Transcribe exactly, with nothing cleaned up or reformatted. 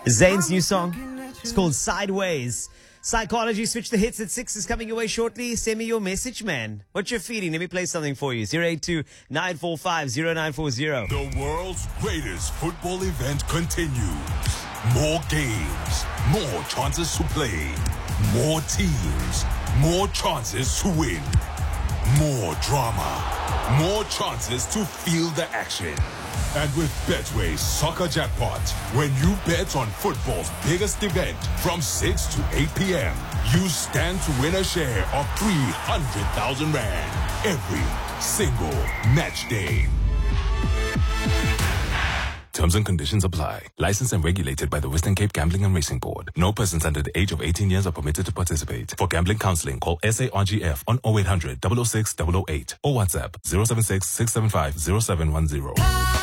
Zayn's new song. It's called Sideways. Psychology Switch the Hits at six is coming your way shortly. Send me your message, man. What you're feeling? Let me play something for you. zero eight two, nine four five, zero nine four zero. The world's greatest football event continues. More games, more chances to play, more teams, more chances to win, more drama, more chances to feel the action. And with Betway's Soccer Jackpot, when you bet on football's biggest event from six to eight p.m., you stand to win a share of three hundred thousand rand every single match day. Terms and conditions apply. Licensed and regulated by the Western Cape Gambling and Racing Board. No persons under the age of eighteen years are permitted to participate. For gambling counseling, call S A R G F on oh eight hundred, double oh six, double oh eight or WhatsApp zero seven six, six seven five, zero seven one zero.